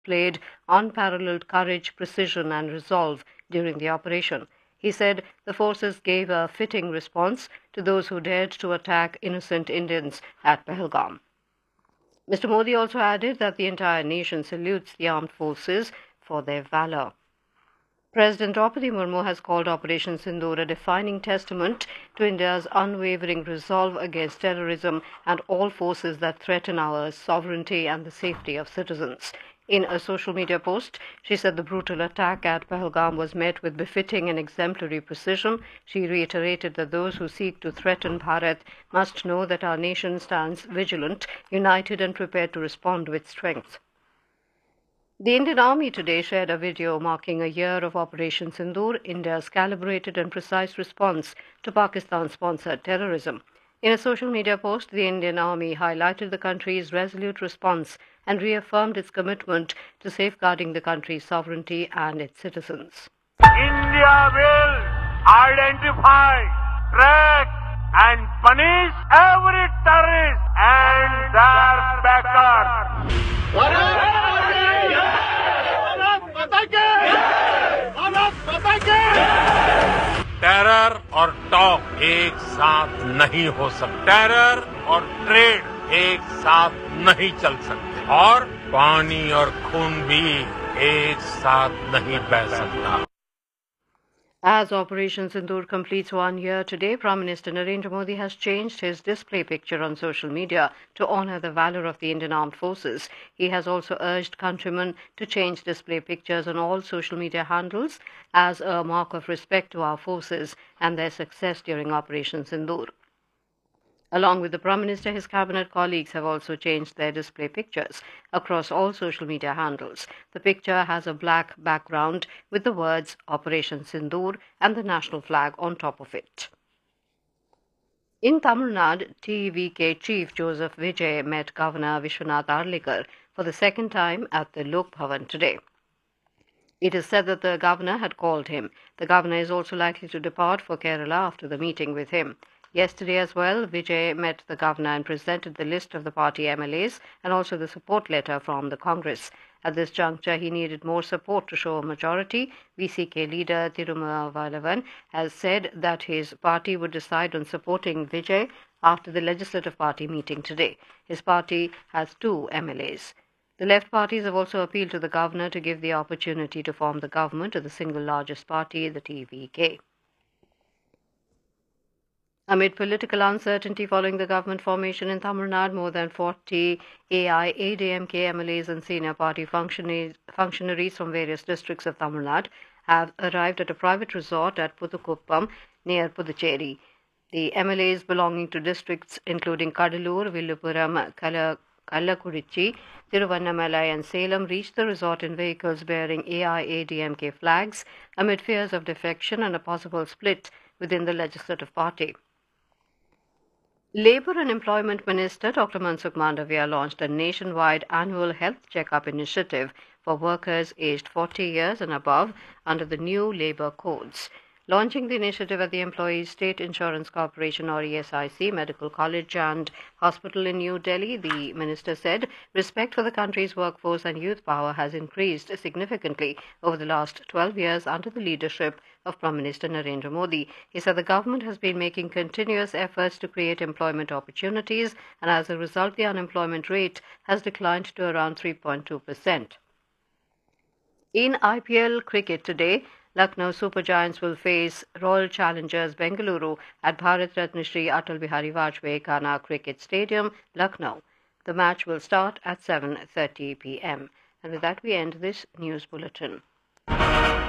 displayed unparalleled courage, precision, and resolve during the operation. He said the forces gave a fitting response to those who dared to attack innocent Indians at Pahalgam. Mr. Modi also added that the entire nation salutes the armed forces for their valor. President Draupadi Murmu has called Operation Sindoor a defining testament to India's unwavering resolve against terrorism and all forces that threaten our sovereignty and the safety of citizens. In a social media post, she said the brutal attack at Pahalgam was met with befitting and exemplary precision. She reiterated that those who seek to threaten Bharat must know that our nation stands vigilant, united, and prepared to respond with strength. The Indian Army today shared a video marking a year of Operation Sindoor, India's calibrated and precise response to Pakistan-sponsored terrorism. In a social media post, the Indian Army highlighted the country's resolute response and reaffirmed its commitment to safeguarding the country's sovereignty and its citizens. India will identify, track, and punish every terrorist and their backers. Terror और talk एक साथ नहीं हो सकते, terror और trade एक साथ नहीं चल सकते और पानी और खून भी एक साथ नहीं बह सकता. As Operation Sindoor completes 1 year today, Prime Minister Narendra Modi has changed his display picture on social media to honor the valor of the Indian Armed Forces. He has also urged countrymen to change display pictures on all social media handles as a mark of respect to our forces and their success during Operation Sindoor. Along with the Prime Minister, his cabinet colleagues have also changed their display pictures across all social media handles. The picture has a black background with the words Operation Sindoor and the national flag on top of it. In Tamil Nadu, TVK Chief Joseph Vijay met Governor Vishwanath Arlikar for the second time at the Lok Bhavan today. It is said that the governor had called him. The governor is also likely to depart for Kerala after the meeting with him. Yesterday as well, Vijay met the governor and presented the list of the party MLAs and also the support letter from the Congress. At this juncture, he needed more support to show a majority. VCK leader Tirumavalavan has said that his party would decide on supporting Vijay after the Legislative Party meeting today. His party has 2 MLAs. The left parties have also appealed to the governor to give the opportunity to form the government of the single largest party, the TVK. Amid political uncertainty following the government formation in Tamil Nadu, more than 40 AIADMK MLAs and senior party functionaries from various districts of Tamil Nadu have arrived at a private resort at Puthukuppam near Puducherry. The MLAs belonging to districts including Kadalur, Villupuram, Kallakurichi, Thiruvannamalai and Salem reached the resort in vehicles bearing AIADMK flags amid fears of defection and a possible split within the Legislative Party. Labour and Employment Minister Dr. Mansukh Mandavia launched a nationwide annual health checkup initiative for workers aged 40 years and above under the new labour codes. Launching the initiative at the Employees State Insurance Corporation or ESIC Medical College and Hospital in New Delhi, the minister said respect for the country's workforce and youth power has increased significantly over the last 12 years under the leadership of Prime Minister Narendra Modi. He said the government has been making continuous efforts to create employment opportunities, and as a result the unemployment rate has declined to around 3.2%. In IPL cricket today, Lucknow Super Giants will face Royal Challengers Bengaluru at Bharat Ratna Shri Atal Bihari Vajpayee Khana Cricket Stadium, Lucknow. The match will start at 7:30 p.m. And with that we end this news bulletin.